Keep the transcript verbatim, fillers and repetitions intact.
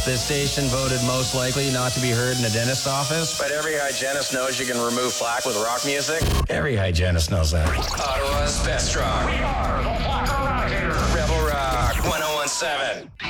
This station voted most likely not to be heard in a dentist's office, but every hygienist knows you can remove plaque with rock music. Every hygienist knows that. Ottawa's best rock. We are the Rock Rebel Rock one oh one seven.